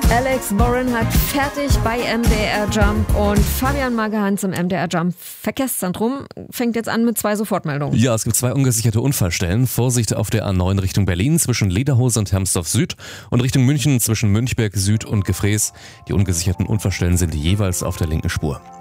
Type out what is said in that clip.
Alex Warren hat fertig bei MDR Jump und Fabian Magerhans im MDR Jump Verkehrszentrum fängt jetzt an mit 2 Sofortmeldungen. Ja, es gibt 2 ungesicherte Unfallstellen. Vorsicht auf der A9 Richtung Berlin zwischen Lederhose und Hermsdorf Süd und Richtung München zwischen Münchberg Süd und Gefrees. Die ungesicherten Unfallstellen sind jeweils auf der linken Spur.